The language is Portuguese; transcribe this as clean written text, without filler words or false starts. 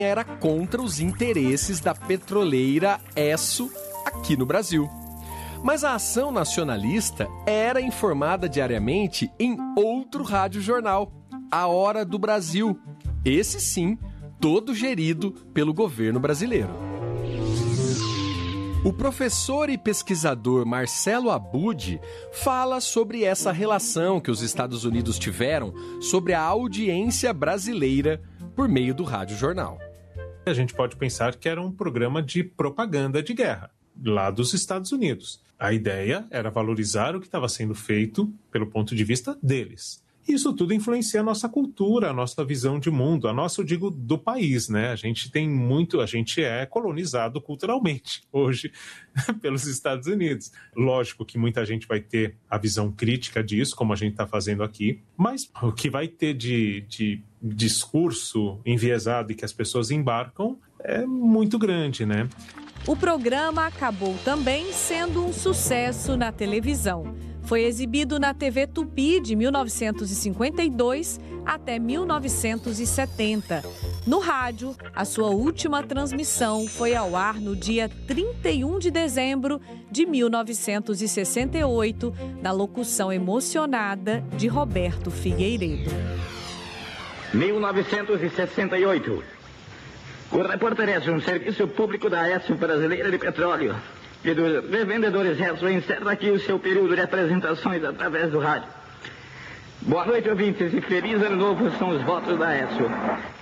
era contra os interesses da petroleira Esso aqui no Brasil. Mas a ação nacionalista era informada diariamente em outro rádio-jornal, A Hora do Brasil. Esse sim, todo gerido pelo governo brasileiro. O professor e pesquisador Marcelo Abud fala sobre essa relação que os Estados Unidos tiveram sobre a audiência brasileira por meio do rádio-jornal. A gente pode pensar que era um programa de propaganda de guerra, lá dos Estados Unidos. A ideia era valorizar o que estava sendo feito pelo ponto de vista deles. Isso tudo influencia a nossa cultura, a nossa visão de mundo, a nossa, eu digo, do país, né? A gente é colonizado culturalmente hoje pelos Estados Unidos. Lógico que muita gente vai ter a visão crítica disso, como a gente está fazendo aqui, mas o que vai ter de discurso enviesado e que as pessoas embarcam é muito grande, né? O programa acabou também sendo um sucesso na televisão. Foi exibido na TV Tupi de 1952 até 1970. No rádio, a sua última transmissão foi ao ar no dia 31 de dezembro de 1968, na locução emocionada de Roberto Figueiredo. 1968. O repórter Esso, um serviço público da Esso Brasileira de Petróleo e dos revendedores Esso, encerra aqui o seu período de apresentações através do rádio. Boa noite, ouvintes, e feliz ano novo são os votos da Esso.